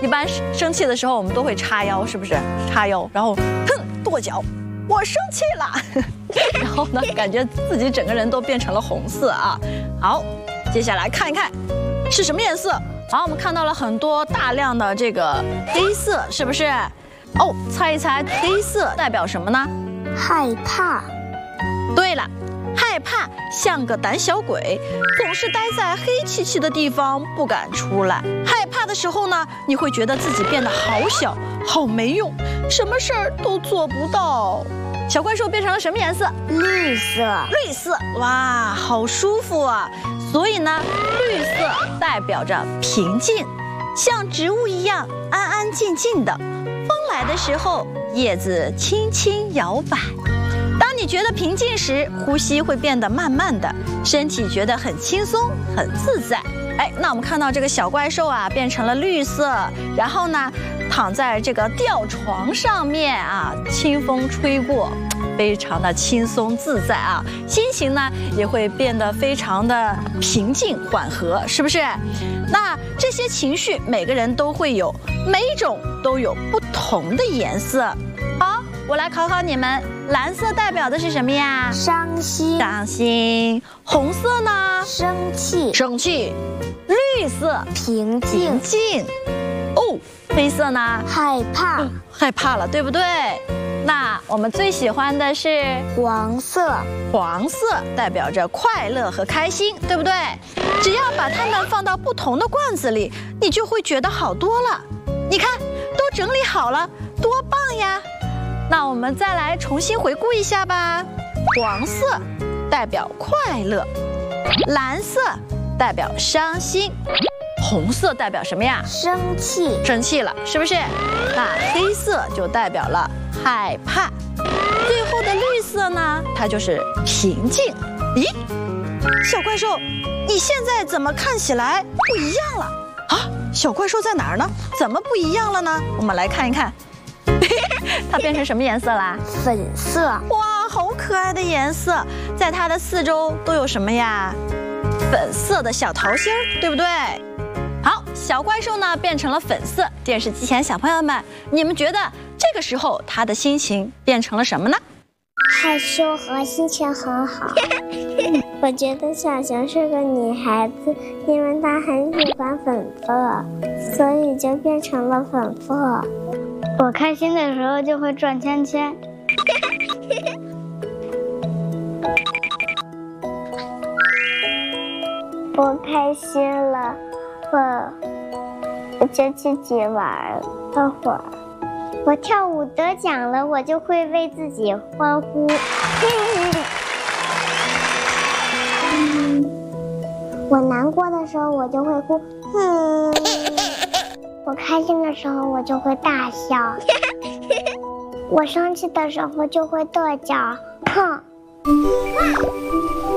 一般生气的时候，我们都会叉腰，是不是？叉腰，然后哼，跺脚，我生气了。然后呢，感觉自己整个人都变成了红色啊。好，接下来看一看是什么颜色。好，我们看到了很多大量的这个黑色，是不是？哦，猜一猜黑色代表什么呢？ 害怕。 对了。害怕像个胆小鬼，总是待在黑漆漆的地方不敢出来。害怕的时候呢，你会觉得自己变得好小，好没用，什么事儿都做不到。小怪兽变成了什么颜色？ 绿色。 绿色，哇，好舒服啊！所以呢，绿色代表着平静，像植物一样安安静静的。风来的时候，叶子轻轻摇摆。当你觉得平静时，呼吸会变得慢慢的，身体觉得很轻松、很自在。哎，那我们看到这个小怪兽啊，变成了绿色，然后呢，躺在这个吊床上面啊，清风吹过，非常的轻松自在啊，心情呢也会变得非常的平静缓和，是不是？那这些情绪每个人都会有，每一种都有不同的颜色。好，我来考考你们，蓝色代表的是什么呀？ 伤心。 伤心。红色呢？ 生气。 生气。绿色？ 平静。 平静。哦，黑色呢？ 害怕。 害怕了，对不对？那我们最喜欢的是黄色。 黄色代表着快乐和开心，对不对？只要把它们放到不同的罐子里，你就会觉得好多了。你看，都整理好了，多棒呀！那我们再来重新回顾一下吧。黄色代表快乐，蓝色代表伤心，红色代表什么呀？ 生气。 生气了，是不是？那黑色就代表了害怕，最后的绿色呢，它就是平静。咦，小怪兽，你现在怎么看起来不一样了啊？小怪兽在哪儿呢？怎么不一样了呢？我们来看一看。它变成什么颜色啦？ 粉色。 哇，好可爱的颜色！在它的四周都有什么呀？粉色的小桃心儿，对不对？好，小怪兽呢变成了粉色。电视机前小朋友们，你们觉得这个时候它的心情变成了什么呢？ 害羞和心情很好。我觉得小熊是个女孩子，因为她很喜欢粉色，所以就变成了粉色。我开心的时候就会转圈圈。我开心了，我就自己玩了会儿。我跳舞得奖了，我就会为自己欢呼。我难过的时候，我就会哭。我开心的时候，我就会大笑。我生气的时候就会跺脚。哼。